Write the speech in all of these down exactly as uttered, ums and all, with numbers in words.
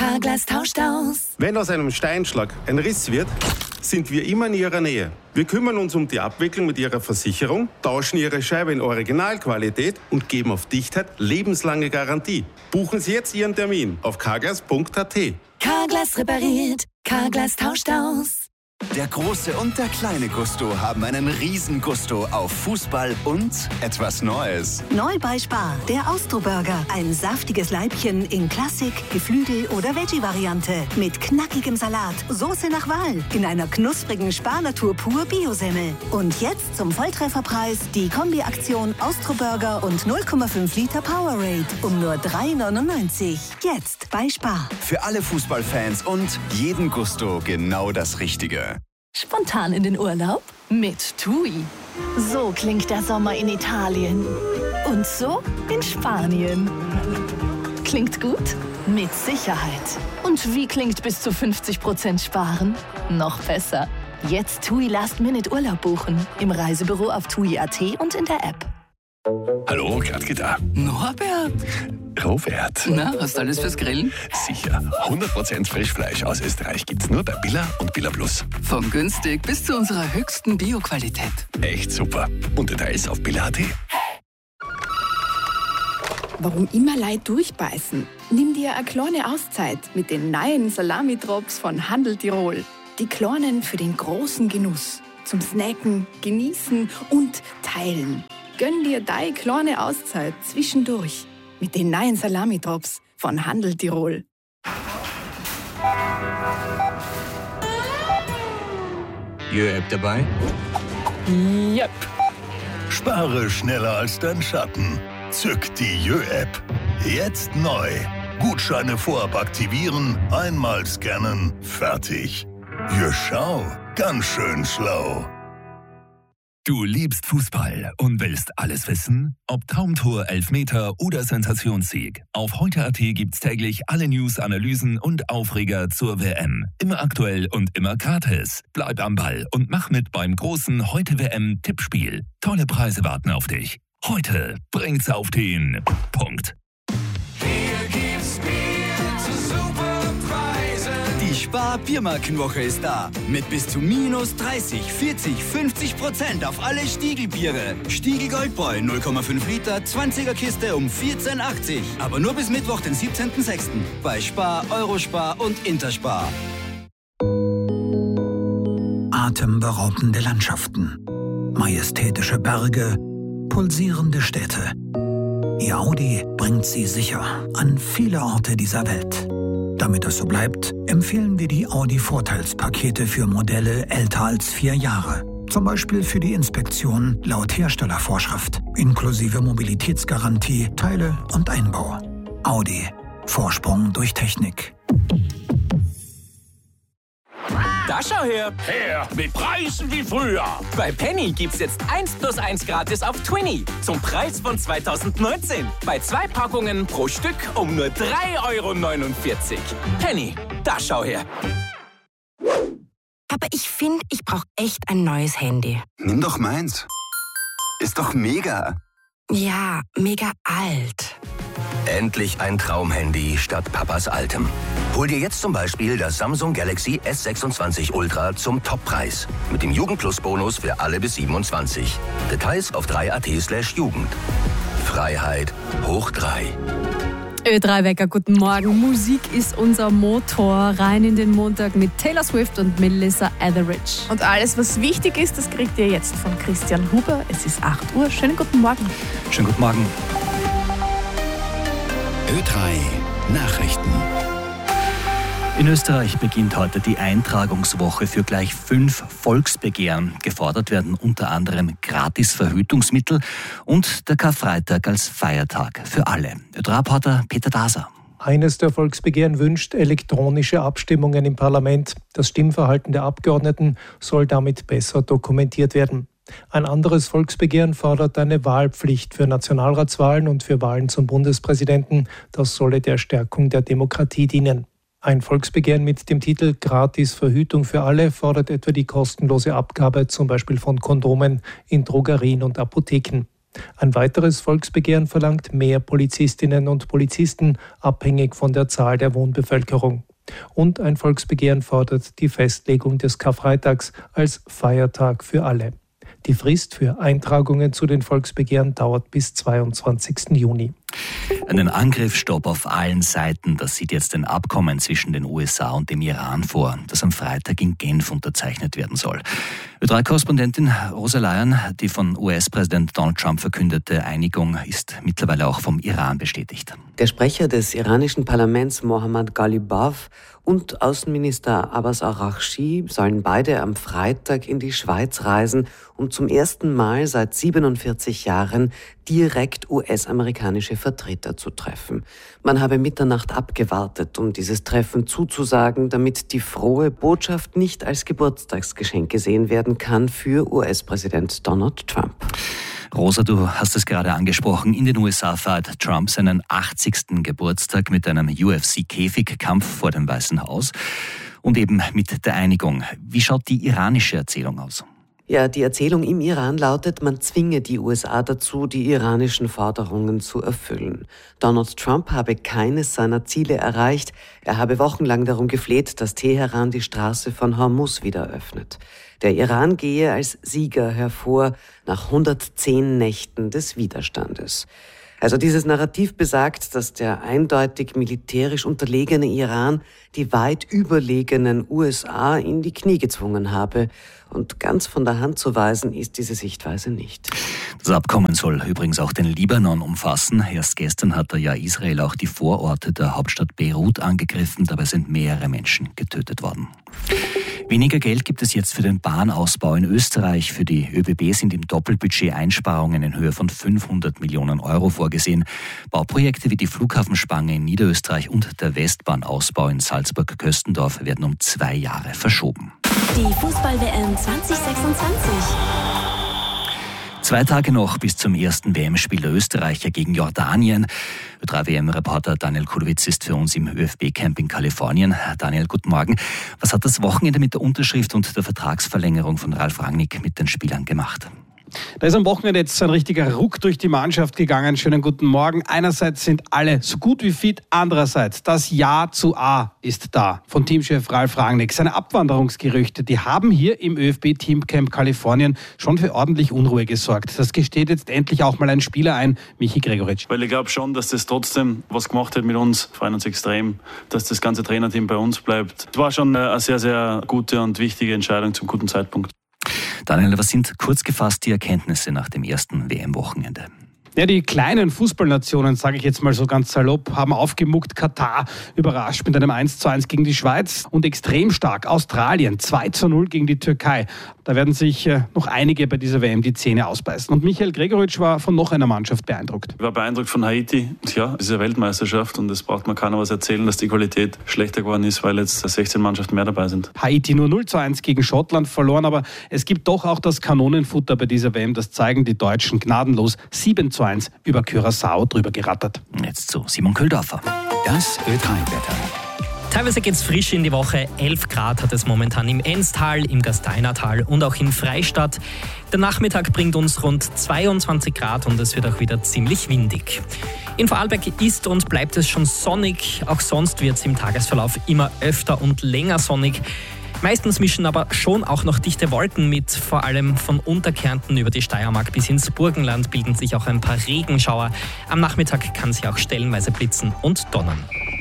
Carglass tauscht aus. Wenn aus einem Steinschlag ein Riss wird, sind wir immer in Ihrer Nähe. Wir kümmern uns um die Abwicklung mit Ihrer Versicherung, tauschen Ihre Scheibe in Originalqualität und geben auf Dichtheit lebenslange Garantie. Buchen Sie jetzt Ihren Termin auf carglass punkt a t. Carglass repariert, Carglass tauscht aus. Der große und der kleine Gusto haben einen riesen Gusto auf Fußball und etwas Neues. Neu bei Spar, der Austro-Burger. Ein saftiges Leibchen in Klassik, Geflügel- oder Veggie-Variante. Mit knackigem Salat, Soße nach Wahl, in einer knusprigen Spar-Natur pur Bio-Semmel. Und jetzt zum Volltrefferpreis die Kombi-Aktion Austro-Burger und null Komma fünf Liter Powerade um nur drei neunundneunzig. Jetzt bei Spar. Für alle Fußballfans und jeden Gusto genau das Richtige. Spontan in den Urlaub mit TUI. So klingt der Sommer in Italien. Und so in Spanien. Klingt gut? Mit Sicherheit. Und wie klingt bis zu fünfzig Prozent sparen? Noch besser. Jetzt TUI Last Minute Urlaub buchen. Im Reisebüro auf tui punkt a t und in der App. Hallo, Gradke da. Norbert. Robert. Na, hast du alles fürs Grillen? Sicher. hundert Prozent Frischfleisch aus Österreich gibt's nur bei Billa und Billa Plus. Von günstig bis zu unserer höchsten Bio-Qualität. Echt super. Und Details auf billa punkt a t. Warum immer Leute durchbeißen? Nimm dir eine kleine Auszeit mit den neuen Salami-Drops von Handel Tirol. Die kleinen für den großen Genuss. Zum Snacken, Genießen und Teilen. Gönn dir deine kleine Auszeit zwischendurch mit den neuen Salami-Drops von Handel Tirol. Jö-App dabei? Yep. Spare schneller als dein Schatten. Zück die Jö-App. Jetzt neu. Gutscheine vorab aktivieren, einmal scannen, fertig. Jö, schau, ganz schön schlau. Du liebst Fußball und willst alles wissen? Ob Traumtor, Elfmeter oder Sensationssieg. Auf heute punkt a t gibt's täglich alle News, Analysen und Aufreger zur W M. Immer aktuell und immer gratis. Bleib am Ball und mach mit beim großen Heute-W M-Tippspiel. Tolle Preise warten auf dich. Heute bringt's auf den Punkt. Die Spar-Biermarkenwoche ist da. Mit bis zu minus dreißig, vierzig, fünfzig Prozent auf alle Stiegelbiere. Stiegel Goldbräu null Komma fünf Liter, zwanziger Kiste um vierzehn achtzig. Aber nur bis Mittwoch, den siebzehnten sechsten Bei Spar, Eurospar und Interspar. Atemberaubende Landschaften, majestätische Berge, pulsierende Städte. Ihr Audi bringt sie sicher an viele Orte dieser Welt. Damit es so bleibt, empfehlen wir die Audi-Vorteilspakete für Modelle älter als vier Jahre. Zum Beispiel für die Inspektion laut Herstellervorschrift, inklusive Mobilitätsgarantie, Teile und Einbau. Audi. Vorsprung durch Technik. Da schau her! Her, mit Preisen wie früher. Bei Penny gibt's jetzt eins plus eins gratis auf Twinny zum Preis von zweitausendneunzehn. Bei zwei Packungen pro Stück um nur drei Euro neunundvierzig. Penny, da schau her! Aber ich finde, ich brauche echt ein neues Handy. Nimm doch meins. Ist doch mega. Ja, mega alt. Endlich ein Traumhandy statt Papas altem. Hol dir jetzt zum Beispiel das Samsung Galaxy S sechsundzwanzig Ultra zum Toppreis. Mit dem Jugend-Plus-Bonus für alle bis siebenundzwanzig. Details auf drei punkt a t slash Jugend. Freiheit hoch drei. Ö drei Wecker, guten Morgen. Musik ist unser Motor. Rein in den Montag mit Taylor Swift und Melissa Etheridge. Und alles, was wichtig ist, das kriegt ihr jetzt von Christian Huber. Es ist acht Uhr. Schönen guten Morgen. Schönen guten Morgen. Ö drei Nachrichten. In Österreich beginnt heute die Eintragungswoche für gleich fünf Volksbegehren. Gefordert werden unter anderem Gratis-Verhütungsmittel und der Karfreitag als Feiertag für alle. Ö drei Reporter Peter Daser. Eines der Volksbegehren wünscht elektronische Abstimmungen im Parlament. Das Stimmverhalten der Abgeordneten soll damit besser dokumentiert werden. Ein anderes Volksbegehren fordert eine Wahlpflicht für Nationalratswahlen und für Wahlen zum Bundespräsidenten. Das solle der Stärkung der Demokratie dienen. Ein Volksbegehren mit dem Titel Gratis-Verhütung für alle fordert etwa die kostenlose Abgabe zum Beispiel von Kondomen in Drogerien und Apotheken. Ein weiteres Volksbegehren verlangt mehr Polizistinnen und Polizisten, abhängig von der Zahl der Wohnbevölkerung. Und ein Volksbegehren fordert die Festlegung des Karfreitags als Feiertag für alle. Die Frist für Eintragungen zu den Volksbegehren dauert bis zweiundzwanzigsten Juni. Einen Angriffsstopp auf allen Seiten, das sieht jetzt ein Abkommen zwischen den U S A und dem Iran vor, das am Freitag in Genf unterzeichnet werden soll. Ö drei Korrespondentin Rosa Lyon, die von U S-Präsident Donald Trump verkündete Einigung ist mittlerweile auch vom Iran bestätigt. Der Sprecher des iranischen Parlaments Mohammad Ghalibaf und Außenminister Abbas Araghchi sollen beide am Freitag in die Schweiz reisen, um zum ersten Mal seit siebenundvierzig Jahren direkt U S-amerikanische Vertreter zu treffen. Man habe Mitternacht abgewartet, um dieses Treffen zuzusagen, damit die frohe Botschaft nicht als Geburtstagsgeschenk gesehen werden kann für U S-Präsident Donald Trump. Rosa, du hast es gerade angesprochen. In den U S A feiert Trump seinen achtzigsten Geburtstag mit einem U F C-Käfigkampf vor dem Weißen Haus und eben mit der Einigung. Wie schaut die iranische Erzählung aus? Ja, die Erzählung im Iran lautet, man zwinge die U S A dazu, die iranischen Forderungen zu erfüllen. Donald Trump habe keines seiner Ziele erreicht. Er habe wochenlang darum gefleht, dass Teheran die Straße von Hormuz wieder öffnet. Der Iran gehe als Sieger hervor nach hundertzehn Nächten des Widerstandes. Also dieses Narrativ besagt, dass der eindeutig militärisch unterlegene Iran die weit überlegenen U S A in die Knie gezwungen habe. Und ganz von der Hand zu weisen ist diese Sichtweise nicht. Das Abkommen soll übrigens auch den Libanon umfassen. Erst gestern hat ja Israel auch die Vororte der Hauptstadt Beirut angegriffen. Dabei sind mehrere Menschen getötet worden. Weniger Geld gibt es jetzt für den Bahnausbau in Österreich. Für die ÖBB sind im Doppelbudget Einsparungen in Höhe von fünfhundert Millionen Euro vorgesehen. Bauprojekte wie die Flughafenspange in Niederösterreich und der Westbahnausbau in Salzburg-Köstendorf werden um zwei Jahre verschoben. Die Fußball-W M zwanzig sechsundzwanzig. Zwei Tage noch bis zum ersten W M-Spiel der Österreicher gegen Jordanien. Ö drei W M-Reporter Daniel Kulowitz ist für uns im Ö F B-Camp in Kalifornien. Daniel, guten Morgen. Was hat das Wochenende mit der Unterschrift und der Vertragsverlängerung von Ralf Rangnick mit den Spielern gemacht? Da ist am Wochenende jetzt ein richtiger Ruck durch die Mannschaft gegangen. Schönen guten Morgen. Einerseits sind alle so gut wie fit, andererseits das Ja zu A ist da von Teamchef Ralf Rangnick. Seine Abwanderungsgerüchte, die haben hier im Ö F B-Teamcamp Kalifornien schon für ordentlich Unruhe gesorgt. Das gesteht jetzt endlich auch mal ein Spieler ein, Michi Gregoritsch. Weil ich glaube schon, dass das trotzdem was gemacht hat mit uns. Freuen uns extrem, dass das ganze Trainerteam bei uns bleibt. Es war schon eine sehr, sehr gute und wichtige Entscheidung zum guten Zeitpunkt. Daniel, was sind kurz gefasst die Erkenntnisse nach dem ersten W M-Wochenende? Ja, die kleinen Fußballnationen, sage ich jetzt mal so ganz salopp, haben aufgemuckt. Katar überrascht mit einem eins zu eins gegen die Schweiz und extrem stark Australien zwei zu null gegen die Türkei. Da werden sich äh, noch einige bei dieser W M die Zähne ausbeißen. Und Michael Gregoritsch war von noch einer Mannschaft beeindruckt. Ich war beeindruckt von Haiti. Ja, es ist eine Weltmeisterschaft und es braucht man keiner was erzählen, dass die Qualität schlechter geworden ist, weil jetzt sechzehn Mannschaften mehr dabei sind. Haiti nur null zu eins gegen Schottland verloren, aber es gibt doch auch das Kanonenfutter bei dieser W M. Das zeigen die Deutschen gnadenlos. sieben zu eins über Curaçao drüber gerattert. Jetzt zu Simon Köldorfer. Das Ö drei Wetter. Teilweise geht es frisch in die Woche. elf Grad hat es momentan im Enztal, im Gasteinertal und auch in Freistadt. Der Nachmittag bringt uns rund zweiundzwanzig Grad und es wird auch wieder ziemlich windig. In Vorarlberg ist und bleibt es schon sonnig. Auch sonst wird es im Tagesverlauf immer öfter und länger sonnig. Meistens mischen aber schon auch noch dichte Wolken mit. Vor allem von Unterkärnten über die Steiermark bis ins Burgenland bilden sich auch ein paar Regenschauer. Am Nachmittag kann es ja auch stellenweise blitzen und donnern.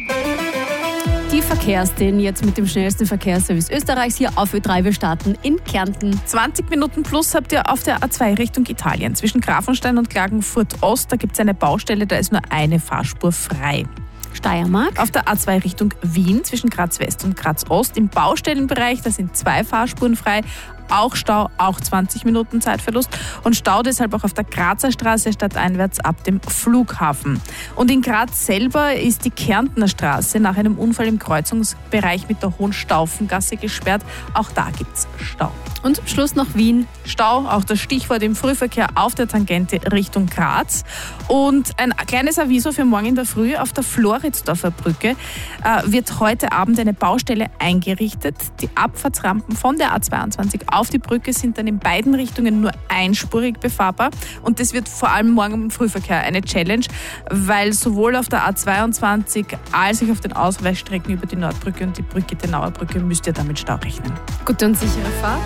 Die Verkehrsszenen jetzt mit dem schnellsten Verkehrsservice Österreichs hier auf Ö drei. Wir starten in Kärnten. zwanzig Minuten plus habt ihr auf der A zwei Richtung Italien. Zwischen Grafenstein und Klagenfurt Ost, da gibt es eine Baustelle, da ist nur eine Fahrspur frei. Steiermark. Auf der A zwei Richtung Wien zwischen Graz West und Graz Ost im Baustellenbereich, da sind zwei Fahrspuren frei. Auch Stau, auch zwanzig Minuten Zeitverlust und Stau deshalb auch auf der Grazer Straße stadteinwärts ab dem Flughafen. Und in Graz selber ist die Kärntner Straße nach einem Unfall im Kreuzungsbereich mit der Hohenstaufengasse gesperrt. Auch da gibt's Stau. Und zum Schluss noch Wien. Stau, auch das Stichwort im Frühverkehr auf der Tangente Richtung Graz. Und ein kleines Aviso für morgen in der Früh auf der Floridsdorfer Brücke äh, wird heute Abend eine Baustelle eingerichtet. Die Abfahrtsrampen von der A zweiundzwanzig auf auf die Brücke sind dann in beiden Richtungen nur einspurig befahrbar. Und das wird vor allem morgen im Frühverkehr eine Challenge, weil sowohl auf der A zweiundzwanzig als auch auf den Ausweichstrecken über die Nordbrücke und die Brigitte-Nauer Brücke müsst ihr damit Stau rechnen. Gute und sichere Fahrt.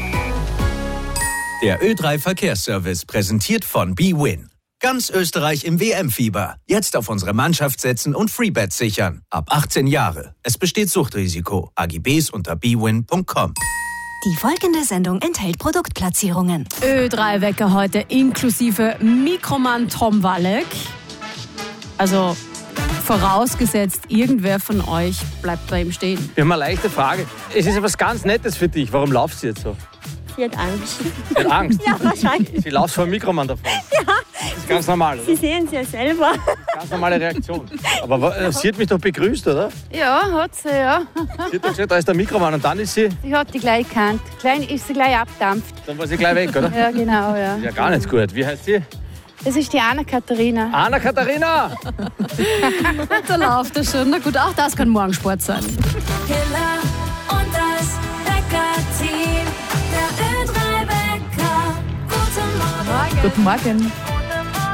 Der Ö drei Verkehrsservice präsentiert von B-Win. Ganz Österreich im W M-Fieber. Jetzt auf unsere Mannschaft setzen und Freebets sichern. Ab achtzehn Jahre. Es besteht Suchtrisiko. A G Bs unter b win punkt com. Die folgende Sendung enthält Produktplatzierungen. Ö drei Wecker heute inklusive Mikroman Tom Walleck. Also vorausgesetzt, irgendwer von euch bleibt bei ihm stehen. Wir haben eine leichte Frage. Es ist etwas ganz Nettes für dich. Warum laufst du jetzt so? Sie hat Angst. Sie hat Angst? Ja, wahrscheinlich. Sie läuft vor dem Mikroman davon. Ja. Das ist ganz normal, oder? Sie sehen es ja selber. Ganz normale Reaktion. Aber sie hat mich doch begrüßt, oder? Ja, hat sie, ja. Sie hat doch gesagt, da ist der Mikroman und dann ist sie... Sie hat die gleich gekannt. Klein ist sie gleich abdampft. Dann war sie gleich weg, oder? Ja, genau, ja. Ja, gar nicht gut. Wie heißt sie? Das ist die Anna-Katharina. Anna-Katharina! Da läuft er schon. Na gut, auch das kann Morgensport sein. Hiller und das Wecker-Team. Der Ö drei Wecker. Guten Morgen. Guten Morgen.